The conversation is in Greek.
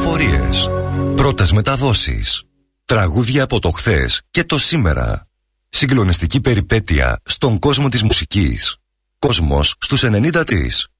πληροφορίες, πρώτες μεταδόσεις, τραγούδια από το χθες και το σήμερα. Συγκλονιστική περιπέτεια στον κόσμο της μουσικής. Κόσμος στους 93.